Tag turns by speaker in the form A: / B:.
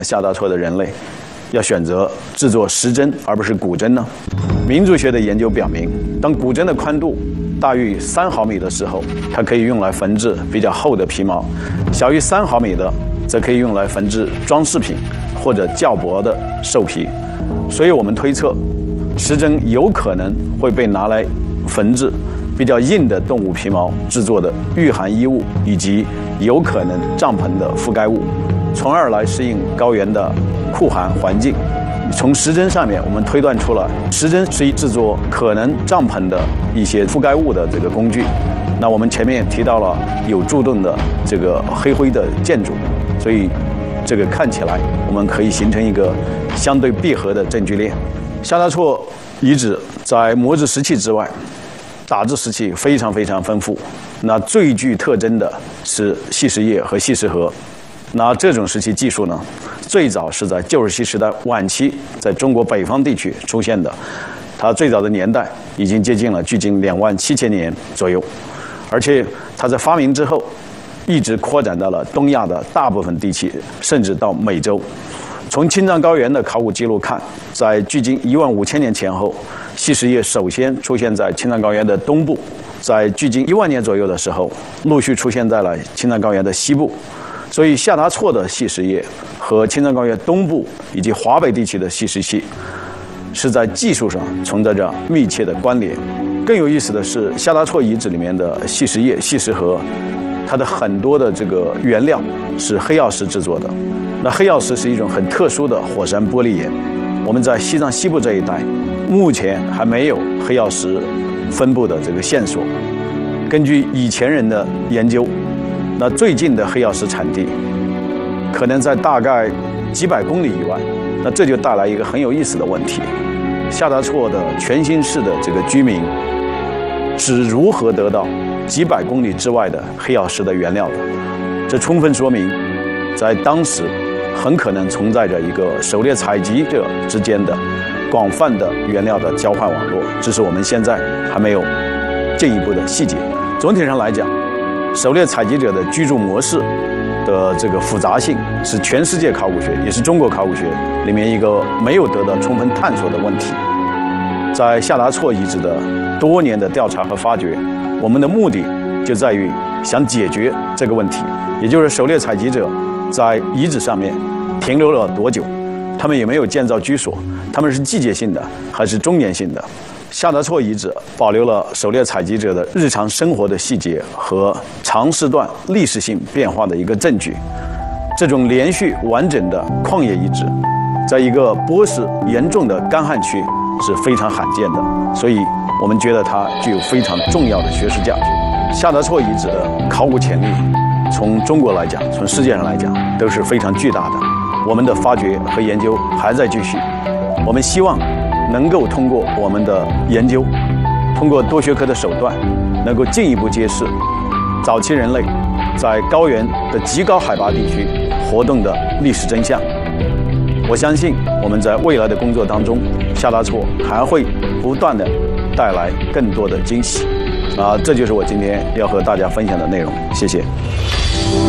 A: 夏大错的人类要选择制作石针而不是骨针呢？民族学的研究表明，当骨针的宽度大于3毫米的时候，它可以用来缝制比较厚的皮毛；小于3毫米的，则可以用来缝制装饰品或者较薄的兽皮。所以我们推测，石针有可能会被拿来缝制比较硬的动物皮毛制作的御寒衣物，以及有可能帐篷的覆盖物，从而来适应高原的酷寒环境。从石针上面，我们推断出来，石针是制作可能帐篷的一些覆盖物的这个工具。那我们前面提到了有柱洞的这个黑灰的建筑，所以这个看起来我们可以形成一个相对闭合的证据链。夏大错遗址在磨制石器之外，打制石器非常丰富。那最具特征的是细石叶和细石盒。那这种石器技术呢，最早是在旧石器时代晚期在中国北方地区出现的，它最早的年代已经接近了距今27000年左右，而且它在发明之后，一直扩展到了东亚的大部分地区，甚至到美洲。从青藏高原的考古记录看，在距今15000年前后，细石叶首先出现在青藏高原的东部，在距今1万年左右的时候，陆续出现在了青藏高原的西部。所以夏大错的细石叶和青藏高原东部以及华北地区的细石器是在技术上存在着密切的关联。更有意思的是，夏大错遗址里面的细石叶、细石盒，它的很多的这个原料是黑曜石制作的。那黑曜石是一种很特殊的火山玻璃岩，我们在西藏西部这一带目前还没有黑曜石分布的这个线索。根据以前人的研究，那最近的黑曜石产地可能在大概几百公里以外，那这就带来一个很有意思的问题：夏大错的全新市的这个居民是如何得到几百公里之外的黑曜石的原料的？这充分说明，在当时很可能存在着一个狩猎采集者之间的广泛的原料的交换网络，只是我们现在还没有进一步的细节。总体上来讲，狩猎采集者的居住模式的这个复杂性是全世界考古学，也是中国考古学里面一个没有得到充分探索的问题。在夏大错遗址的多年的调查和发掘，我们的目的就在于想解决这个问题，也就是狩猎采集者在遗址上面停留了多久，他们有没有建造居所，他们是季节性的还是终年性的。夏大错遗址保留了狩猎采集者的日常生活的细节和长时段历史性变化的一个证据。这种连续完整的矿业遗址，在一个波氏严重的干旱区是非常罕见的，所以我们觉得它具有非常重要的学术价值。夏大错遗址的考古潜力，从中国来讲，从世界上来讲，都是非常巨大的。我们的发掘和研究还在继续，我们希望能够通过我们的研究，通过多学科的手段，能够进一步揭示早期人类在高原的极高海拔地区活动的历史真相。我相信我们在未来的工作当中，夏大错还会不断的带来更多的惊喜。这就是我今天要和大家分享的内容。谢谢。